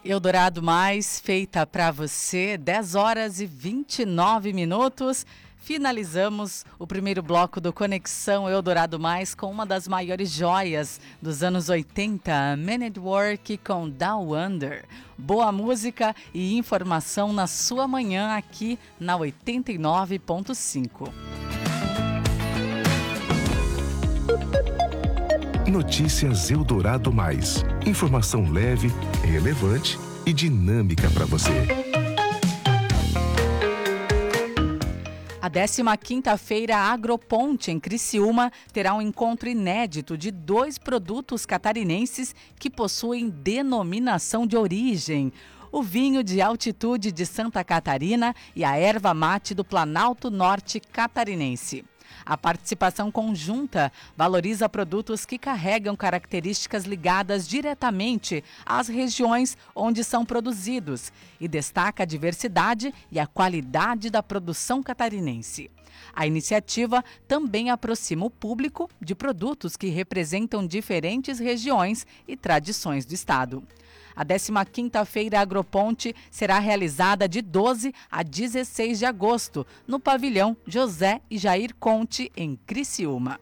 Eldorado Mais, feita para você, 10 horas e 29 minutos. Finalizamos o primeiro bloco do Conexão Eldorado Mais com uma das maiores joias dos anos 80, Man at Work com Down Under. Boa música e informação na sua manhã aqui na 89.5. Notícias Eldorado Mais. Informação leve, relevante e dinâmica para você. A 15ª Feira Agroponte em Criciúma terá um encontro inédito de 2 produtos catarinenses que possuem denominação de origem: o vinho de altitude de Santa Catarina e a erva mate do Planalto Norte catarinense. A participação conjunta valoriza produtos que carregam características ligadas diretamente às regiões onde são produzidos e destaca a diversidade e a qualidade da produção catarinense. A iniciativa também aproxima o público de produtos que representam diferentes regiões e tradições do estado. A 15ª Feira Agroponte será realizada de 12 a 16 de agosto, no pavilhão José e Jair Conte, em Criciúma.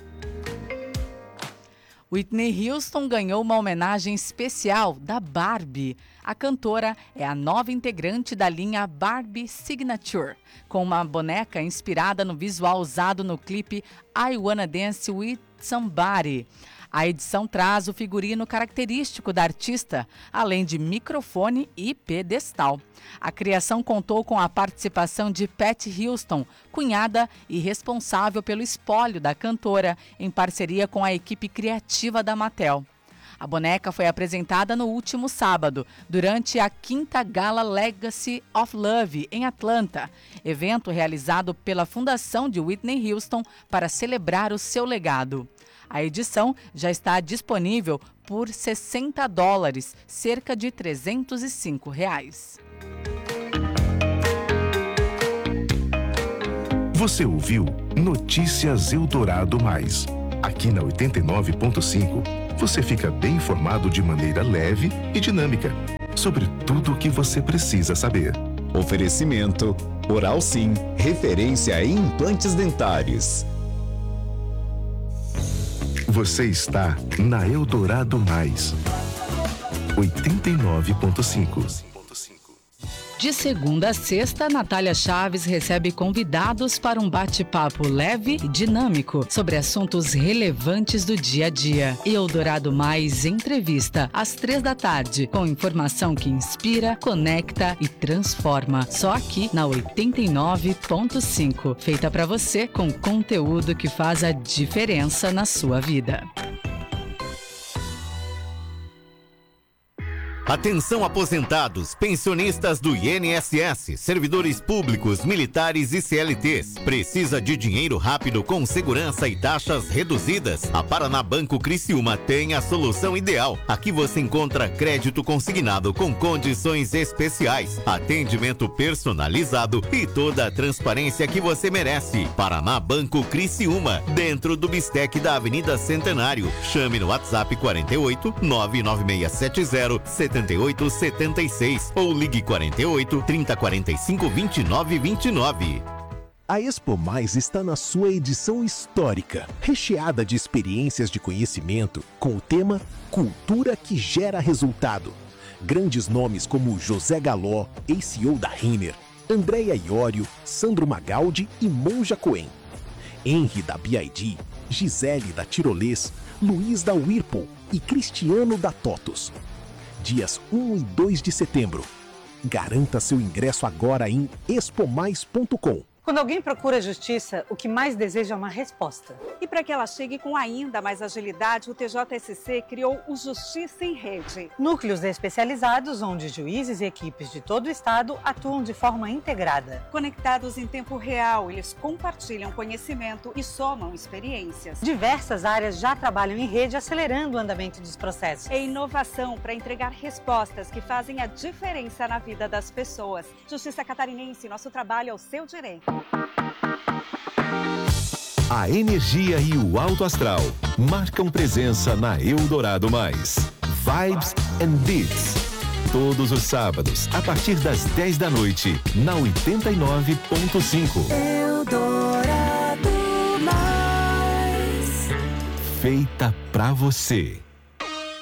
Whitney Houston ganhou uma homenagem especial da Barbie. A cantora é a nova integrante da linha Barbie Signature, com uma boneca inspirada no visual usado no clipe I Wanna Dance With Somebody. A edição traz o figurino característico da artista, além de microfone e pedestal. A criação contou com a participação de Pat Houston, cunhada e responsável pelo espólio da cantora, em parceria com a equipe criativa da Mattel. A boneca foi apresentada no último sábado, durante a 5ª Gala Legacy of Love, em Atlanta, evento realizado pela Fundação de Whitney Houston para celebrar o seu legado. A edição já está disponível por $60, cerca de R$305. Você ouviu Notícias Eldorado Mais. Aqui na 89.5, você fica bem informado de maneira leve e dinâmica sobre tudo o que você precisa saber. Oferecimento Oral Sim, referência em implantes dentários. Você está na Eldorado Mais, 89.5. De segunda a sexta, Natália Chaves recebe convidados para um bate-papo leve e dinâmico sobre assuntos relevantes do dia a dia. Eldorado Mais Entrevista, às 15h, com informação que inspira, conecta e transforma. Só aqui na 89.5. Feita para você com conteúdo que faz a diferença na sua vida. Atenção aposentados, pensionistas do INSS, servidores públicos, militares e CLTs. Precisa de dinheiro rápido com segurança e taxas reduzidas? A Paraná Banco Criciúma tem a solução ideal. Aqui você encontra crédito consignado com condições especiais, atendimento personalizado e toda a transparência que você merece. Paraná Banco Criciúma, dentro do Bistec da Avenida Centenário. Chame no WhatsApp 48 99670 7876 ou ligue 48 3045 2929. A Expo Mais está na sua edição histórica, recheada de experiências de conhecimento com o tema Cultura que Gera Resultado. Grandes nomes como José Galó, ex-CEO da Renner, Andréia Iorio, Sandro Magaldi e Monja Coen. Henry da BID, Gisele da Tirolês, Luiz da Whirlpool e Cristiano da TOTUS. Dias 1 e 2 de setembro. Garanta seu ingresso agora em expomais.com. Quando alguém procura justiça, o que mais deseja é uma resposta. E para que ela chegue com ainda mais agilidade, o TJSC criou o Justiça em Rede. Núcleos especializados onde juízes e equipes de todo o estado atuam de forma integrada. Conectados em tempo real, eles compartilham conhecimento e somam experiências. Diversas áreas já trabalham em rede, acelerando o andamento dos processos. É inovação para entregar respostas que fazem a diferença na vida das pessoas. Justiça Catarinense, nosso trabalho é o seu direito. A energia e o alto astral marcam presença na Eldorado Mais. Vibes and Beats. Todos os sábados, a partir das 10 da noite, na 89.5. Eldorado Mais. Feita pra você.